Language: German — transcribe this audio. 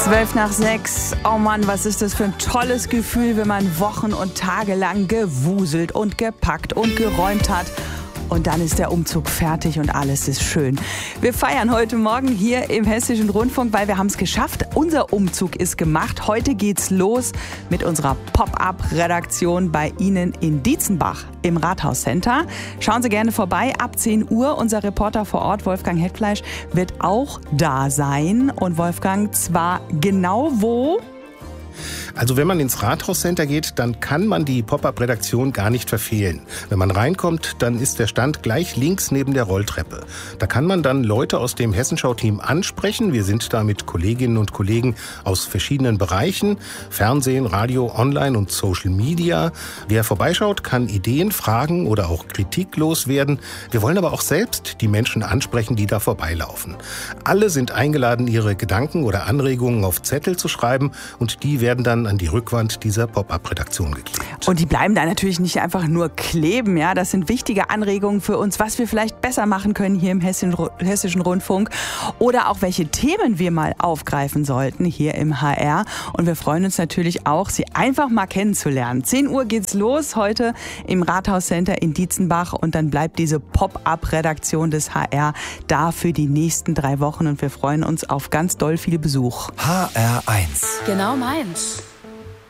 5:12. Oh Mann, was ist das für ein tolles Gefühl, wenn man Wochen und Tage lang gewuselt und gepackt und geräumt hat. Und dann ist der Umzug fertig und alles ist schön. Wir feiern heute Morgen hier im Hessischen Rundfunk, weil wir haben es geschafft. Unser Umzug ist gemacht. Heute geht's los mit unserer Pop-up-Redaktion bei Ihnen in Dietzenbach im Rathauscenter. Schauen Sie gerne vorbei. Ab 10 Uhr. Unser Reporter vor Ort, Wolfgang Hetfleisch, wird auch da sein. Und Wolfgang, zwar genau wo? Also wenn man ins Rathauscenter geht, dann kann man die Pop-up-Redaktion gar nicht verfehlen. Wenn man reinkommt, dann ist der Stand gleich links neben der Rolltreppe. Da kann man dann Leute aus dem Hessenschau-Team ansprechen. Wir sind da mit Kolleginnen und Kollegen aus verschiedenen Bereichen. Fernsehen, Radio, Online und Social Media. Wer vorbeischaut, kann Ideen, Fragen oder auch Kritik loswerden. Wir wollen aber auch selbst die Menschen ansprechen, die da vorbeilaufen. Alle sind eingeladen, ihre Gedanken oder Anregungen auf Zettel zu schreiben und die werden dann an die Rückwand dieser Pop-up-Redaktion geklebt. Und die bleiben da natürlich nicht einfach nur kleben, ja. Das sind wichtige Anregungen für uns, was wir vielleicht besser machen können hier im Hessischen Rundfunk oder auch welche Themen wir mal aufgreifen sollten hier im HR. Und wir freuen uns natürlich auch, Sie einfach mal kennenzulernen. 10 Uhr geht's los heute im Rathauscenter in Dietzenbach und dann bleibt diese Pop-up-Redaktion des HR da für die nächsten 3 Wochen und wir freuen uns auf ganz doll viel Besuch. HR1. Genau meins.